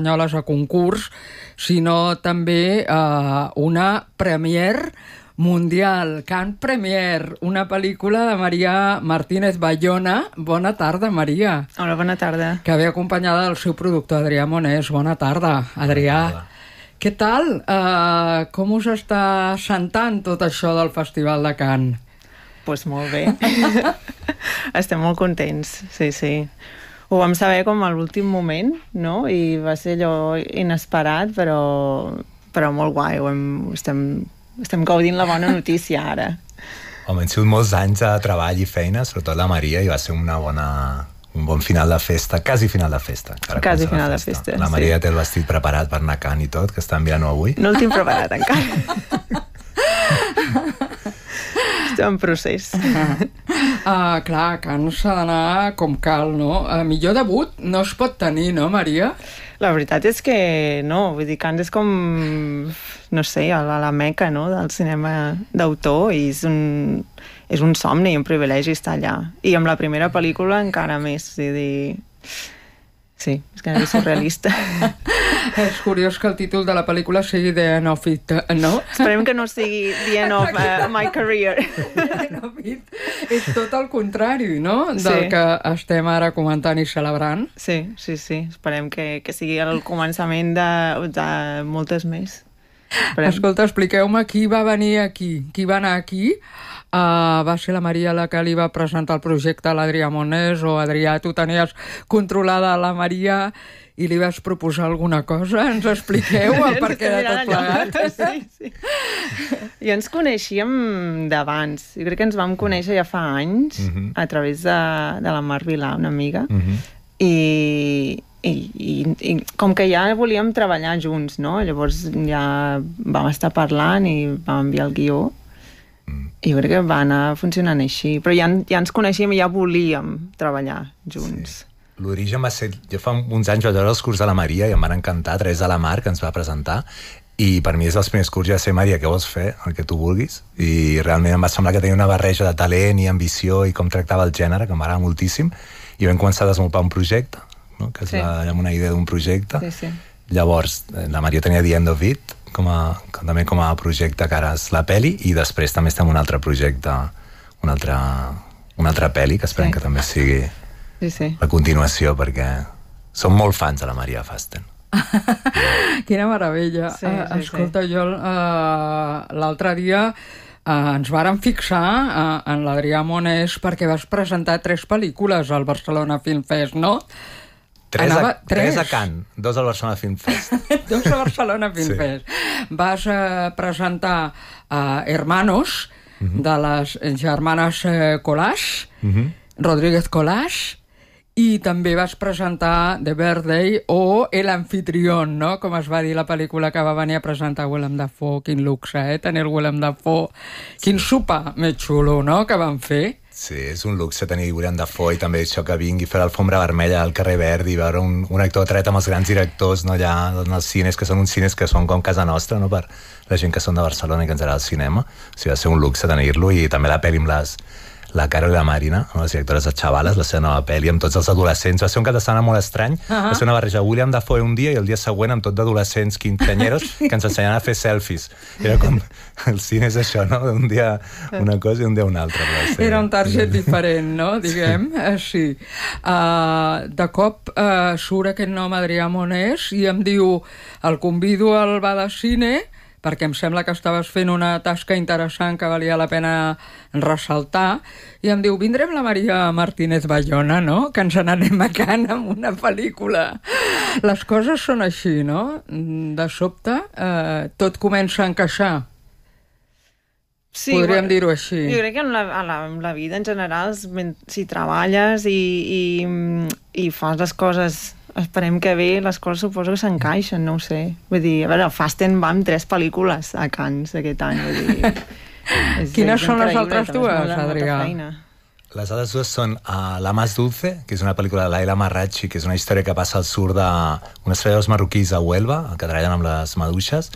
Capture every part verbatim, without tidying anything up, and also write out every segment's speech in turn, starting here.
espanyoles a concurs, sinó també eh, una premier mundial, Cannes Premier, una pel·lícula de Maria Martínez Bayona. Bona tarda, Maria. Hola, bona tarda. Que ve acompanyada del seu productor, Adrià Monés. Bona tarda, Adrià. Bona tarda. Què tal? Uh, com us està sentant tot això del Festival de Cannes? Doncs pues molt bé. Estem molt contents, sí, sí. Ho vam saber com a l'últim moment, no? I va ser allò inesperat, però, però molt guai. Ho hem, estem... Estem gaudint la bona notícia ara. Home, han sigut molts anys de treball i feina, sobretot la Maria, i va ser una bona, un bon final de festa, quasi final de festa. Quasi final de festa, festa La Maria sí. Ja té el vestit preparat per anar a Cannes i tot, que està enviant-ho avui. No el tinc preparat encara. Estem en procés. Uh, clar, a Cannes s'ha d'anar com cal, no? Uh, millor debut no es pot tenir, no, Maria? La veritat és que no, vull dir, Cannes és com, no sé, a la, la meca, no?, del cinema d'autor, i és un, és un somni i un privilegi estar allà. I amb la primera pel·lícula encara més, vull dir... Sí, és que és surrealista. És curiós que el títol de la pel·lícula sigui The End of It, no? Esperem que no sigui The End of uh, My Career. The End of It és tot el contrari, no?, del sí. que estem ara comentant i celebrant. Sí, sí, sí. Esperem que, que sigui el començament de, de moltes més. Esperem. Escolta, expliqueu-me qui va venir aquí, qui va anar aquí. Uh, va ser la Maria la que li va presentar el projecte a l'Adrià Monés, o Adrià, tu tenies controlada la Maria i li vas proposar alguna cosa? Ens expliqueu el perquè de tot plegat? Sí, sí. I ens coneixíem d'abans. Jo crec que ens vam conèixer ja fa anys uh -huh. a través de, de la Mar Vilà, una amiga. Uh -huh. I... I, i, i com que ja volíem treballar junts, no? Llavors ja vam estar parlant i vam enviar el guió. I jo crec que va anar funcionant així. Però ja, ja ens coneixíem i ja volíem treballar junts. Sí. L'origen va ser... Jo fa uns anys vaig veure els curs de la Maria i em van encantar a través de la Mar, que ens va presentar, i per mi és dels primers curs ja ser Maria, què vols fer? El que tu vulguis. I realment em va semblar que tenia una barreja de talent i ambició i com tractava el gènere, que m'agrada moltíssim, i vam començar a desenvolupar un projecte, no? Que és sí. la, una idea d'un projecte. Sí, sí. Llavors, la Maria tenia The End of It, com a, com, també com a projecte que ara és la peli, i després també estem en un altre projecte, una altra, una altra peli, que esperem sí. que també sigui sí, sí. la continuació, perquè som molt fans de la Maria Fasten. Quina meravella. Sí, uh, sí, escolta, sí. jo uh, l'altre dia uh, ens vàrem fixar uh, en l'Adrià Monés perquè vas presentar tres pel·lícules al Barcelona Film Fest, no? Tres, Anava, a, tres. tres a Cannes, dos al Barcelona Film Fest. Dos a Barcelona Film sí. Fest. Vas uh, presentar uh, Hermanos, uh -huh. de les germanes uh, Colàs, uh -huh. Rodríguez Colàs, i també vas presentar The Birthday o El Anfitrión, no?, com es va dir la pel·lícula que va venir a presentar Willem Dafoe. Quin luxe, eh?, tenir el Willem Dafoe. Quin sí. sopar més xulo, no?, que van fer. Sí, és un luxe tenir Willem Dafoe i també això que vingui a fer l'alfombra vermella al carrer Verd i veure un, un actor tret amb els grans directors, no, allà en els cines, que són uns cines que són com casa nostra, no?, per la gent que són de Barcelona i que ens agrada el cinema. O sigui, va ser un luxe tenir-lo, i també la pel·li amb les... la Carol i la Marina, les directores de Xavales, la seva nova pel·li amb tots els adolescents. Va ser un cap de setmana molt estrany. Uh -huh. Va ser una barreja William Dafoe un dia i el dia següent amb tot d'adolescents quinceanyeros que ens ensenyaven a fer selfies. Era com... El cine és això, no? Un dia una cosa i un dia una altra. Ser... Era un target diferent, no? Diguem. Sí. sí. Uh, de cop uh, surt aquest nom Adrià Monés i em diu: el convido al bar de cine, perquè em sembla que estaves fent una tasca interessant que valia la pena ressaltar, i em diu: vindrem la Maria Martínez Bayona, no?, que ens n'anem a Cannes amb una pel·lícula. Les coses són així, no? De sobte, eh, tot comença a encaixar. Sí, podríem dir-ho així. Jo crec que en la, en la, en la vida en general, si treballes i, i, i fas les coses... Esperem que bé, les coses suposo que s'encaixen, no ho sé. Vull dir, a veure, Fasten va amb tres pel·lícules a Cannes aquest any, vull dir... és, Quines és són les altres dues, Adrià? Les altres dues són uh, La Más Dulce, que és una pel·lícula de Laila Marrachi, que és una història que passa al sud d'unes treballadors marroquís a Huelva, que treballen amb les maduixes,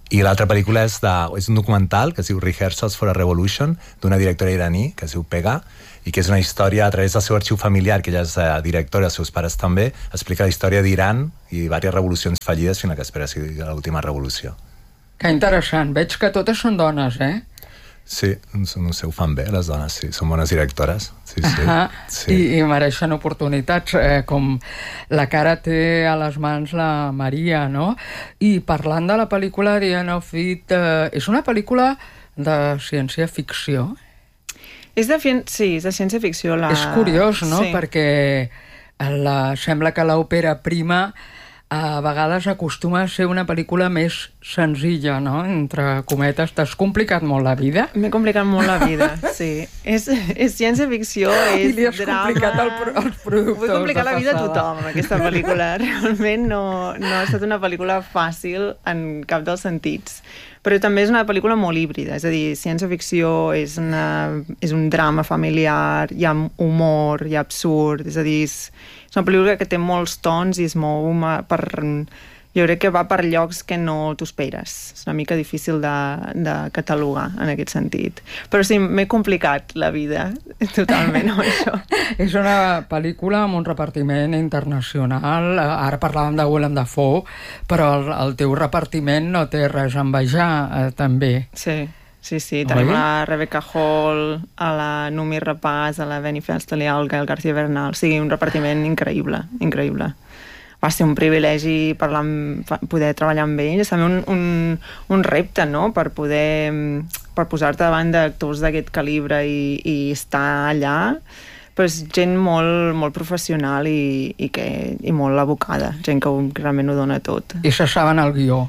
I l'altra pel·lícula és, de, és un documental que es diu Rehearsals for a Revolution, d'una directora iraní que es diu Pega, i que és una història a través del seu arxiu familiar, que ella és uh, directora, els seus pares també, explica la història d'Iran i diverses revolucions fallides fins que espera sigui l'última revolució. Que interessant. Veig que totes són dones, eh? Sí, no sé, ho fan bé, les dones, sí. Són bones directores. Sí, sí. Ah, sí. I, I mereixen oportunitats, eh, com la cara té a les mans la Maria, no? I parlant de la pel·lícula The End of It, eh, és una pel·lícula de ciència-ficció? És de, fi... sí, és de ciència-ficció. La... És curiós, no? Sí. Perquè la... sembla que l'òpera prima a vegades acostuma a ser una pel·lícula més senzilla, no? Entre cometes, t'has complicat molt la vida? M'he complicat molt la vida, sí. És, és ciència-ficció, és I li has drama... complicat el, als productors. Vull complicar la vida a passada. tothom, aquesta pel·lícula. Realment no, no ha estat una pel·lícula fàcil en cap dels sentits. Però també és una pel·lícula molt híbrida, és a dir, ciència-ficció és, una, és un drama familiar, hi ha humor, hi ha absurd, és a dir, és, és una pel·lícula que té molts tons i es mou per... Jo crec que va per llocs que no t'ho esperes. És una mica difícil de, de catalogar en aquest sentit. Però sí, m'he complicat la vida totalment amb això. És una pel·lícula amb un repartiment internacional. Ara parlàvem de Willem Dafoe, però el, el teu repartiment no té res a envejar, eh, també. Sí. Sí, sí, tenim la Rebecca Hall, a la Noomi Rapace, a la Benny Felstel i al Gael García Bernal. Sí, un repartiment increïble, increïble. Va ser un privilegi parlar amb, poder treballar amb ells, també un, un, un repte, no?, per poder per posar-te davant d'actors d'aquest calibre i, i estar allà, però és gent molt, molt professional i, i, que, i molt abocada, gent que realment ho dona tot. I se saben el guió.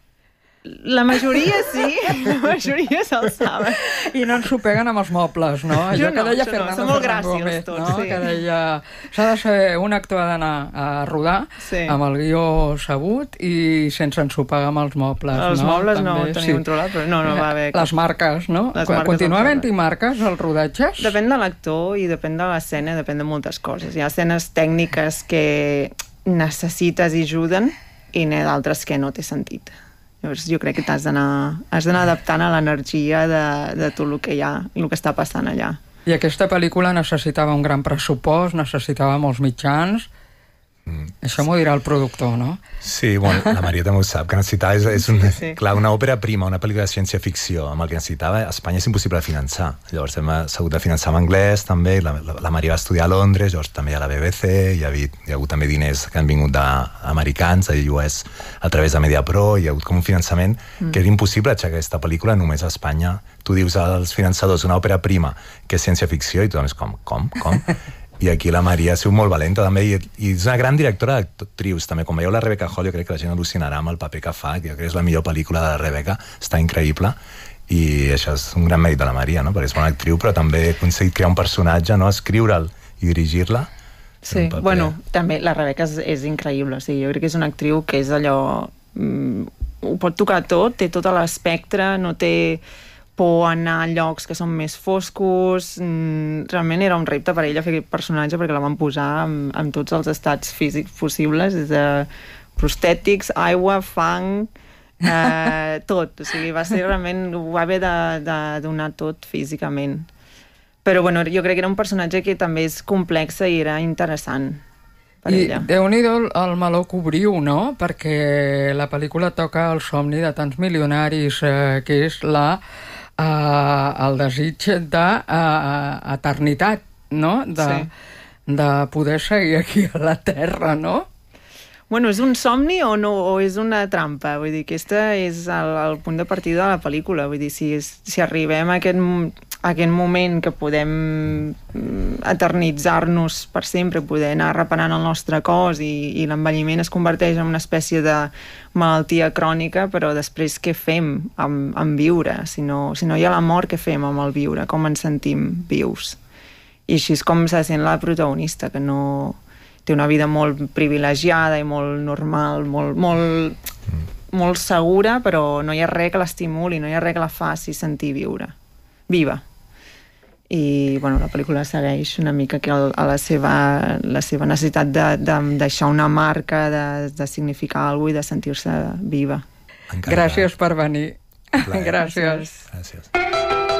La majoria sí, la majoria se'l saben. I no ens ho peguen amb els mobles, no? Jo Allò no, que deia jo no, Fernando són molt Fernández gràcies Gómez, tots, no? sí. Que deia, s'ha de ser, un actor ha d'anar a rodar sí. amb el guió sabut i sense ensopar amb els mobles, els no? mobles També, no ho tenia sí. controlat, però no, no va haver... Les marques, no? Les marques Continua del havent-hi marques als rodatges? Depèn de l'actor i depèn de l'escena, depèn de moltes coses. Hi ha escenes tècniques que necessites i ajuden i n'hi ha d'altres que no té sentit. Llavors jo crec que t'has d'anar has d'anar adaptant a l'energia de, de tot el que hi ha, el que està passant allà. I aquesta pel·lícula necessitava un gran pressupost, necessitava molts mitjans. Mm. Això m'ho dirà el productor, no? Sí, bueno, la Maria també ho sap, que necessitava és, és un, sí, sí. clar, una òpera prima, una pel·lícula de ciència-ficció, amb el que necessitava, a Espanya és impossible de finançar. Llavors hem hagut de finançar en anglès, també, la, la, la Maria va estudiar a Londres, llavors també a la B B C, hi ha, hagut, hi ha hagut també diners que han vingut d'americans, de U S, a través de Mediapro, hi ha hagut com un finançament mm. que era impossible aixecar aquesta pel·lícula només a Espanya. Tu dius als finançadors una òpera prima que és ciència-ficció i tothom és com, com, com? I aquí la Maria ha sigut molt valenta també, i, i és una gran directora d'actrius també. Com veieu la Rebecca Hall, jo crec que la gent al·lucinarà amb el paper que fa, que jo crec que és la millor pel·lícula de la Rebecca, està increïble, i això és un gran mèrit de la Maria, no? Perquè és bona actriu, però també ha aconseguit crear un personatge, no? Escriure'l i dirigir-la. Sí, bueno, també la Rebecca és, és increïble, o sigui, jo crec que és una actriu que és allò... Mm, ho pot tocar tot, té tot l'espectre, no té por a anar a llocs que són més foscos. Mm, realment era un repte per ella fer aquest personatge perquè la van posar amb, amb tots els estats físics possibles, des de prostètics, aigua, fang, eh, tot. O sigui, va ser realment... Ho va haver de, de donar tot físicament. Però bueno, jo crec que era un personatge que també és complex i era interessant per I ella. Déu-n'hi-do el meló que obriu, no? Perquè la pel·lícula toca el somni de tants milionaris, eh, que és la... Uh, el desig d'eternitat, no? De, sí. De poder seguir aquí a la Terra, no? Bueno, és un somni o no, o és una trampa? Vull dir, aquesta és el, el punt de partida de la pel·lícula. Vull dir, si, és, si arribem a aquest, a aquest moment que podem eternitzar-nos per sempre, poder anar reparant el nostre cos i, i l'envelliment es converteix en una espècie de malaltia crònica, però després què fem amb, amb viure? Si no, si no hi ha la mort, què fem amb el viure? Com ens sentim vius? I així és com se sent la protagonista, que no... té una vida molt privilegiada i molt normal, molt, molt, mm. molt segura, però no hi ha res que l'estimuli, no hi ha res que la faci sentir viure, viva. I bueno, la pel·lícula segueix una mica que el, a la seva, la seva necessitat de, de deixar una marca, de, de significar alguna cosa i de sentir-se viva. Encantat. Gràcies per venir. Gràcies. Gràcies.